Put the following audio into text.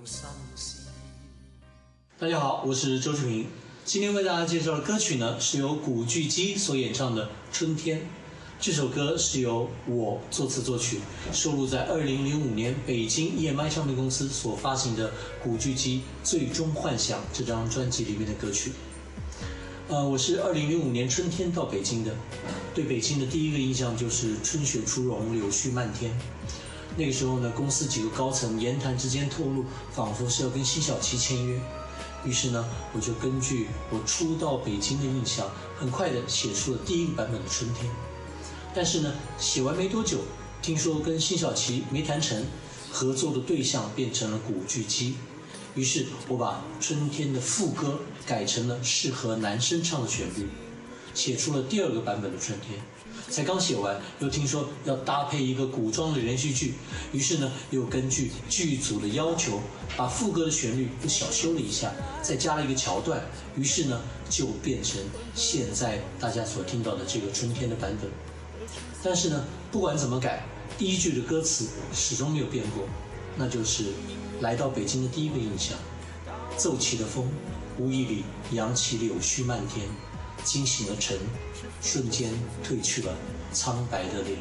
大家好，我是周志平。今天为大家介绍的歌曲呢，是由古巨基所演唱的《春天》。这首歌是由我作词作曲，收录在2005年北京 EMI 唱片公司所发行的古巨基《最终幻想》这张专辑里面的歌曲。我是2005年春天到北京的，对北京的第一个印象就是春雪初融，柳絮漫天。那个时候呢，公司几个高层言谈之间透露，仿佛是要跟辛晓琪签约。于是呢，我就根据我初到北京的印象，很快的写出了第一个版本的春天。但是呢，写完没多久，听说跟辛晓琪没谈成，合作的对象变成了古巨基。于是我把春天的副歌改成了适合男生唱的旋律，写出了第二个版本的春天。才刚写完，又听说要搭配一个古装的连续剧，于是呢，又根据剧组的要求，把副歌的旋律又小修了一下，再加了一个桥段，于是呢，就变成现在大家所听到的这个春天的版本。但是呢，不管怎么改，第一句的歌词始终没有变过，那就是来到北京的第一个印象。奏起的风，无意里扬起柳絮漫天，惊醒了晨，瞬间褪去了苍白的脸。